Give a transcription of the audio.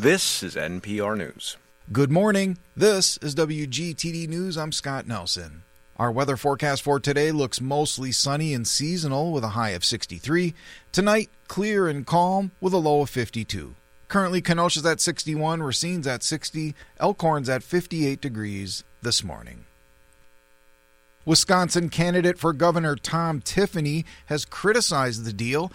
This is NPR News. Good morning. This is WGTD News. I'm Scott Nelson. Our weather forecast for today looks mostly sunny and seasonal with a high of 63. Tonight, clear and calm with a low of 52. Currently, Kenosha's at 61, Racine's at 60, Elkhorn's at 58 degrees this morning. Wisconsin candidate for governor Tom Tiffany has criticized the deal